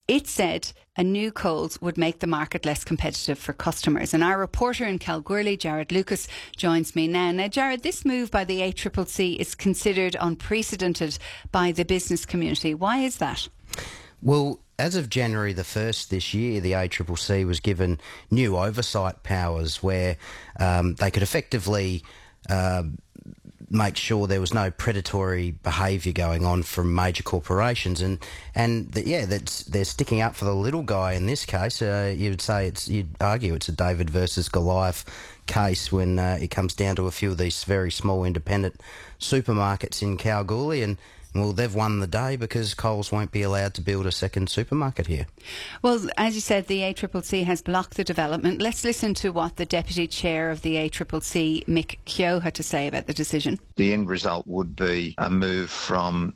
It said a new Coles would make the market less competitive for customers. And our reporter in Kalgoorlie, Jared Lucas, joins me now. Now, Jared, this move by the ACCC is considered unprecedented by the business community. Why is that? Well, as of January the 1st this year, the ACCC was given new oversight powers where they could effectively make sure there was no predatory behaviour going on from major corporations, they're sticking up for the little guy in this case. You'd argue it's a David versus Goliath case when it comes down to a few of these very small independent supermarkets in Kalgoorlie, and well, they've won the day because Coles won't be allowed to build a second supermarket here. Well, as you said, the ACCC has blocked the development. Let's listen to what the Deputy Chair of the ACCC, Mick Keogh, had to say about the decision. The end result would be a move from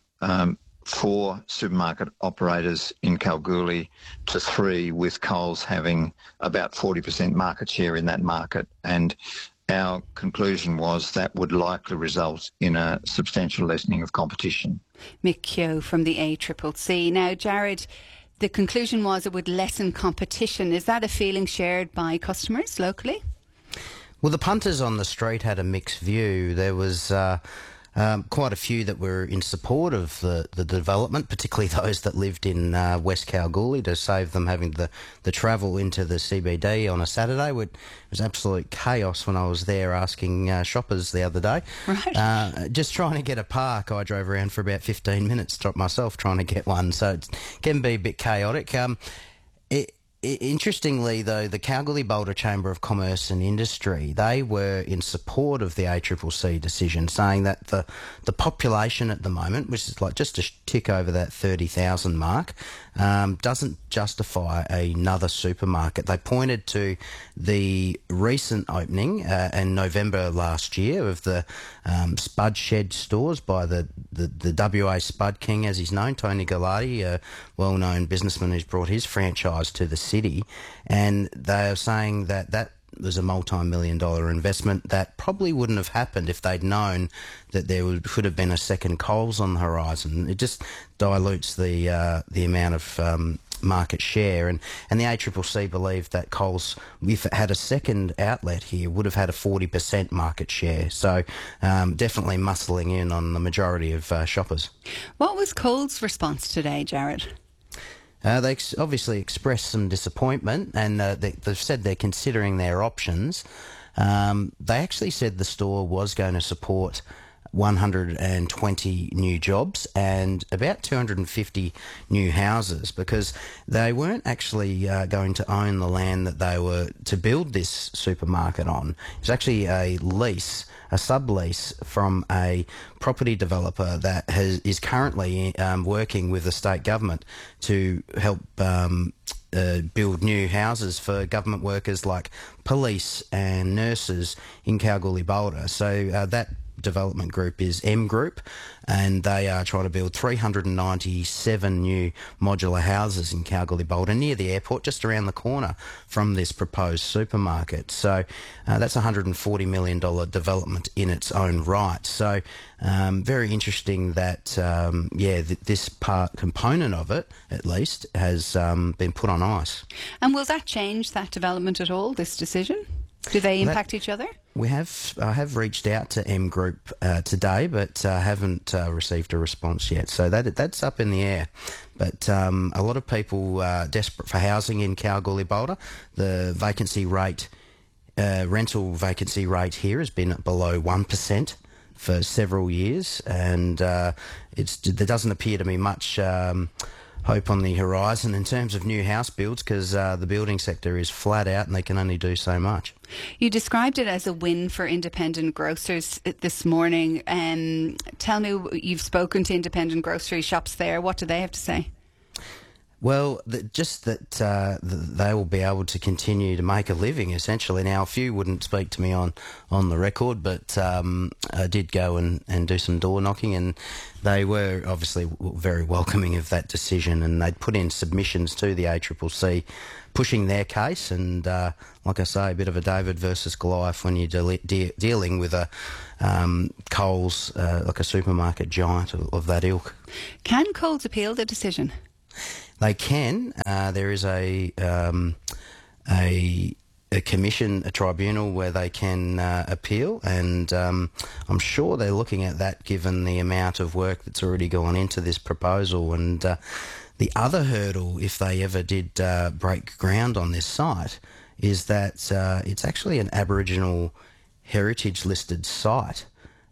4 supermarket operators in Kalgoorlie to 3, with Coles having about 40% market share in that market. And our conclusion was that would likely result in a substantial lessening of competition. Mick Keogh from the ACCC. Now, Jared, the conclusion was it would lessen competition. Is that a feeling shared by customers locally? Well, the punters on the street had a mixed view. There was quite a few that were in support of the development, particularly those that lived in West Kalgoorlie, to save them having the travel into the CBD on a Saturday. It was absolute chaos when I was there asking shoppers the other day. Right. Just trying to get a park. I drove around for about 15 minutes myself trying to get one, so it can be a bit chaotic. Interestingly, though, the Kalgoorlie-Boulder Chamber of Commerce and Industry, they were in support of the ACCC decision, saying that the population at the moment, which is like just a tick over that 30,000 mark, doesn't justify another supermarket. They pointed to the recent opening in November last year of the Spud Shed stores by the WA Spud King, as he's known, Tony Gallardi, a well-known businessman who's brought his franchise to the city, and they are saying that was a multi-million-dollar investment that probably wouldn't have happened if they'd known that could have been a second Coles on the horizon. It just dilutes the amount of market share, and the ACCC believed that Coles, if it had a second outlet here, would have had a 40% market share. So definitely muscling in on the majority of shoppers. What was Coles' response today, Jared? They obviously expressed some disappointment, and they've said they're considering their options. They actually said the store was going to support 120 new jobs and about 250 new houses, because they weren't actually going to own the land that they were to build this supermarket on. It was actually a lease, a sublease from a property developer that is currently working with the state government to help build new houses for government workers like police and nurses in Kalgoorlie-Boulder. So that development group is M Group, and they are trying to build 397 new modular houses in Kalgoorlie-Boulder near the airport, just around the corner from this proposed supermarket. So that's a $140 million development in its own right. So very interesting that this component of it, at least, has been put on ice. And will that change that development at all, this decision? Do they impact each other? I have reached out to M Group today, but haven't received a response yet. So that's up in the air. But a lot of people are desperate for housing in Kalgoorlie-Boulder. The vacancy rate, rental vacancy rate here has been below 1% for several years, and there doesn't appear to be much hope on the horizon in terms of new house builds, because the building sector is flat out and they can only do so much. You described it as a win for independent grocers this morning. Tell me, you've spoken to independent grocery shops there. What do they have to say? Well, just that they will be able to continue to make a living, essentially. Now, a few wouldn't speak to me on the record, but I did go and do some door knocking, and they were obviously very welcoming of that decision, and they'd put in submissions to the ACCC pushing their case, and like I say, a bit of a David versus Goliath when you're dealing with a Coles, like a supermarket giant of that ilk. Can Coles appeal the decision? They can. There is a commission, a tribunal where they can appeal, and I'm sure they're looking at that given the amount of work that's already gone into this proposal. And the other hurdle, if they ever did break ground on this site, is that it's actually an Aboriginal heritage listed site.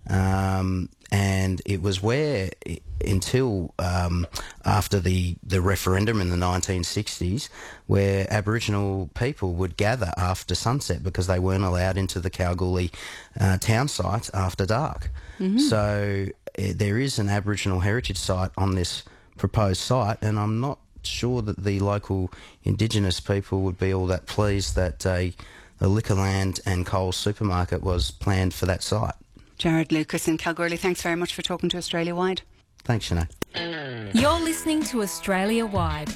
And it was where, until after the referendum in the 1960s, where Aboriginal people would gather after sunset because they weren't allowed into the Kalgoorlie town site after dark. Mm-hmm. So there is an Aboriginal heritage site on this proposed site, and I'm not sure that the local Indigenous people would be all that pleased that the Liquorland and Coles supermarket was planned for that site. Jared Lucas in Kalgoorlie, thanks very much for talking to Australia Wide. Thanks, Sinead. You're listening to Australia Wide.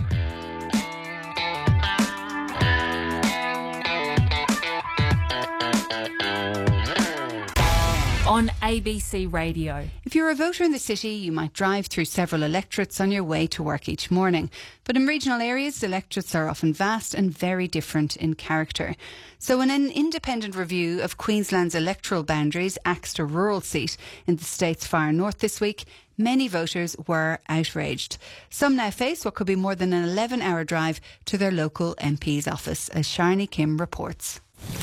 On ABC Radio. If you're a voter in the city, you might drive through several electorates on your way to work each morning. But in regional areas, electorates are often vast and very different in character. So in an independent review of Queensland's electoral boundaries axed a rural seat in the state's far north this week, many voters were outraged. Some now face what could be more than an 11-hour drive to their local MP's office, as Sharni Kim reports.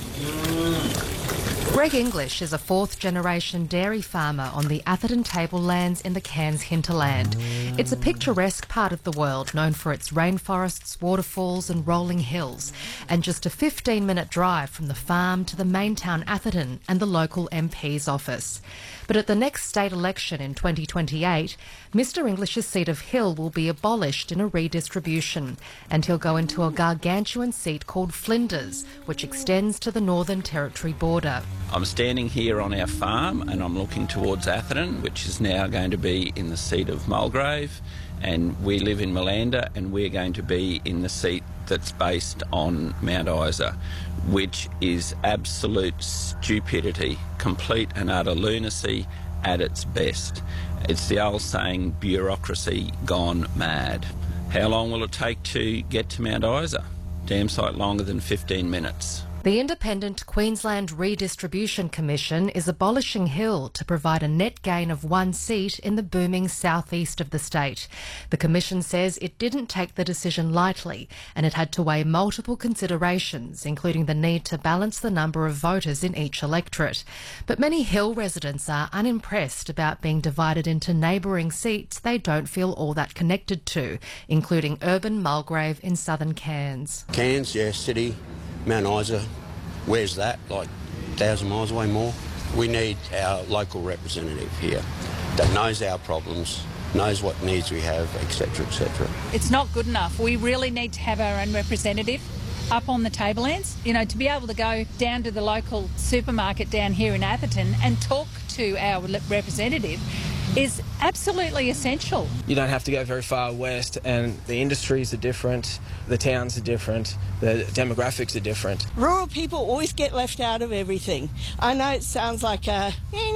Greg English is a fourth-generation dairy farmer on the Atherton tablelands in the Cairns hinterland. It's a picturesque part of the world known for its rainforests, waterfalls and rolling hills, and just a 15-minute drive from the farm to the main town Atherton and the local MP's office. But at the next state election in 2028, Mr English's seat of Hill will be abolished in a redistribution, and he'll go into a gargantuan seat called Flinders, which extends to the Northern Territory border. I'm standing here on our farm and I'm looking towards Atherton, which is now going to be in the seat of Mulgrave, and we live in Malanda and we're going to be in the seat that's based on Mount Isa, which is absolute stupidity, complete and utter lunacy at its best. It's the old saying, bureaucracy gone mad. How long will it take to get to Mount Isa? Damn sight longer than 15 minutes. The Independent Queensland Redistribution Commission is abolishing Hill to provide a net gain of one seat in the booming southeast of the state. The Commission says it didn't take the decision lightly and it had to weigh multiple considerations, including the need to balance the number of voters in each electorate. But many Hill residents are unimpressed about being divided into neighbouring seats they don't feel all that connected to, including urban Mulgrave in southern Cairns. Cairns, yeah, city. Mount Isa, where's that? Like 1,000 miles away more? We need our local representative here that knows our problems, knows what needs we have, etc., etc. It's not good enough. We really need to have our own representative up on the tablelands, you know, to be able to go down to the local supermarket down here in Atherton and talk to our representative is absolutely essential. You don't have to go very far west, and the industries are different, the towns are different, the demographics are different. Rural people always get left out of everything. I know it sounds like a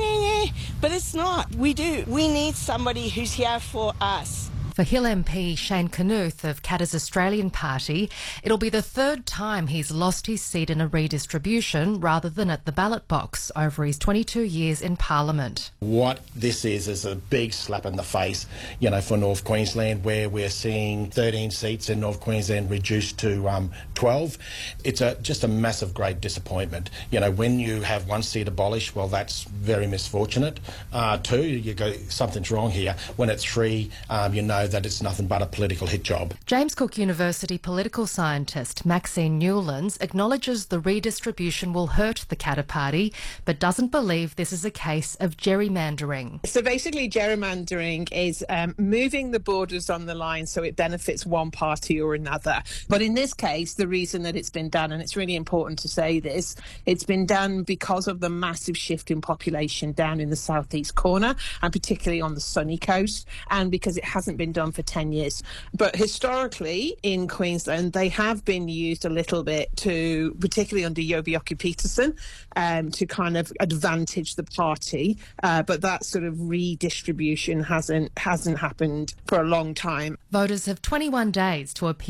but it's not. We do. We need somebody who's here for us. For Hill MP Shane Knuth of Katter's Australian Party, it'll be the third time he's lost his seat in a redistribution rather than at the ballot box over his 22 years in Parliament. What this is a big slap in the face, you know, for North Queensland, where we're seeing 13 seats in North Queensland reduced to 12. It's just a massive, great disappointment. You know, when you have one seat abolished, well, that's very misfortunate. Two, you go, something's wrong here. When it's three, you know that it's nothing but a political hit job. James Cook University political scientist Maxine Newlands acknowledges the redistribution will hurt the Katter Party, but doesn't believe this is a case of gerrymandering. So basically gerrymandering is moving the borders on the line so it benefits one party or another. But in this case, the reason that it's been done, and it's really important to say this. It's been done because of the massive shift in population down in the southeast corner, and particularly on the sunny coast, and because it hasn't been done for 10 years. But historically in Queensland, they have been used a little bit to, particularly under Yobioki Peterson, to kind of advantage the party. But that sort of redistribution hasn't happened for a long time. Voters have 21 days to appeal